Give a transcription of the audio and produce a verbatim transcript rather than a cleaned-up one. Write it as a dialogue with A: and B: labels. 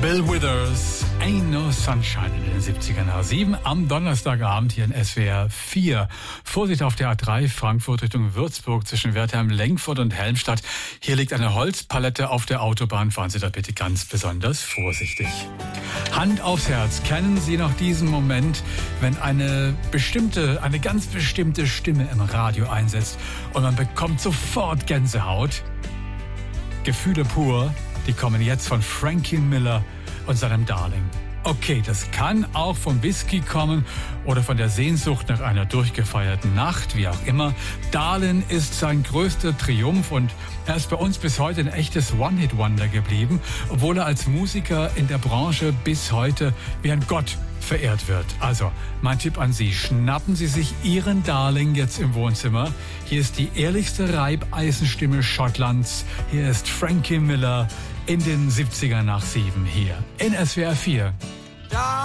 A: Bill Withers, Ain't No Sunshine in den siebzigern nach sieben am Donnerstagabend hier in S W R vier. Vorsicht auf der A drei Frankfurt Richtung Würzburg zwischen Wertheim, Lengfurt und Helmstadt. Hier liegt eine Holzpalette auf der Autobahn. Fahren Sie da bitte ganz besonders vorsichtig. Hand aufs Herz. Kennen Sie noch diesen Moment, wenn eine bestimmte, eine ganz bestimmte Stimme im Radio einsetzt und man bekommt sofort Gänsehaut? Gefühle pur. Die kommen jetzt von Frankie Miller und seinem Darling. Okay, das kann auch vom Whisky kommen oder von der Sehnsucht nach einer durchgefeierten Nacht, wie auch immer. Darling ist sein größter Triumph und er ist bei uns bis heute ein echtes One-Hit-Wonder geblieben, obwohl er als Musiker in der Branche bis heute wie ein Gott verehrt wird. Also, mein Tipp an Sie, schnappen Sie sich Ihren Darling jetzt im Wohnzimmer. Hier ist die ehrlichste Reibeisenstimme Schottlands. Hier ist Frankie Miller in den siebzigern nach sieben hier in S W R vier.